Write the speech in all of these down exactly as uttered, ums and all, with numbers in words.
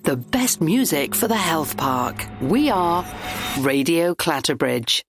the best music for the health park. We are Radio Clatterbridge.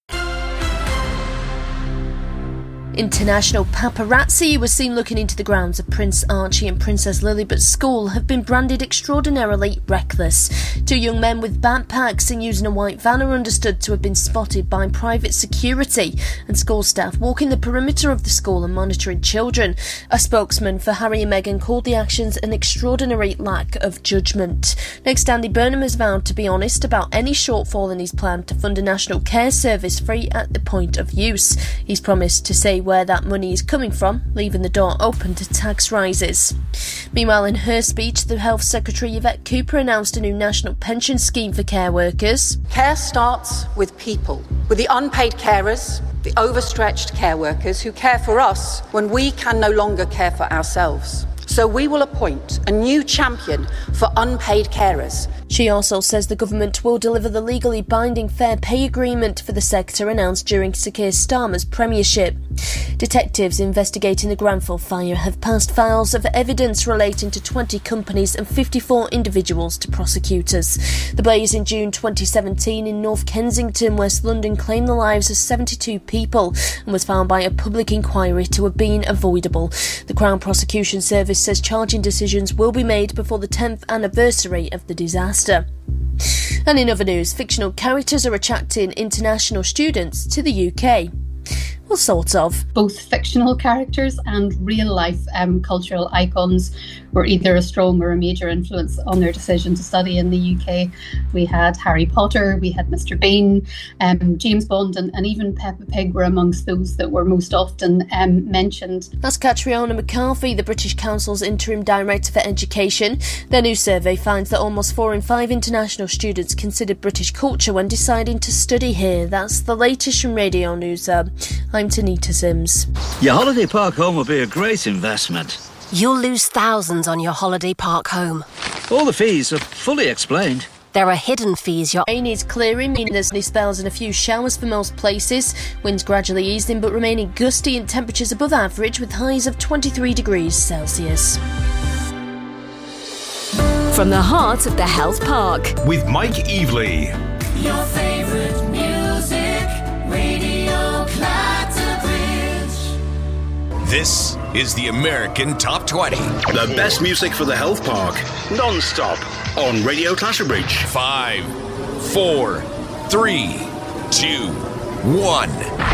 International paparazzi was seen looking into the grounds of Prince Archie and Princess Lilibet's school have been branded extraordinarily reckless. Two young men with backpacks and using a white van are understood to have been spotted by private security and school staff walking the perimeter of the school and monitoring children. A spokesman for Harry and Meghan called the actions an extraordinary lack of judgment. Next, Andy Burnham has vowed to be honest about any shortfall in his plan to fund a national care service free at the point of use. He's promised to say where that money is coming from, leaving the door open to tax rises. Meanwhile, in her speech, the Health Secretary Yvette Cooper announced a new national pension scheme for care workers. Care starts with people, with the unpaid carers, the overstretched care workers who care for us when we can no longer care for ourselves. So we will appoint a new champion for unpaid carers. She also says the government will deliver the legally binding fair pay agreement for the sector announced during Sir Keir Starmer's premiership. Detectives investigating the Grenfell fire have passed files of evidence relating to twenty companies and fifty-four individuals to prosecutors. The blaze in June twenty seventeen in North Kensington, West London, claimed the lives of seventy-two people and was found by a public inquiry to have been avoidable. The Crown Prosecution Service says charging decisions will be made before the tenth anniversary of the disaster. And in other news, fictional characters are attracting international students to the U K. Well, sort of. Both fictional characters and real-life um, cultural icons were either a strong or a major influence on their decision to study in the U K. We had Harry Potter, we had Mister Bean, um, James Bond and, and even Peppa Pig were amongst those that were most often um, mentioned. That's Catriona McCarthy, the British Council's Interim Director for Education. Their new survey finds that almost four in five international students considered British culture when deciding to study here. That's the latest from Radio News. Uh, I'm Tanita Sims. Your holiday park home will be a great investment. You'll lose thousands on your holiday park home. All the fees are fully explained. There are hidden fees. Your rain is clearing, meaning there's any spells and a few showers for most places. Winds gradually easing but remaining gusty and temperatures above average with highs of twenty-three degrees Celsius. From the heart of the health park. With Mike Evely. Your favourite music, Radio Clatterbridge. This is the American Top twenty. The best music for the health park. Non-stop. On Radio Clatterbridge. Five, four, three, two, one.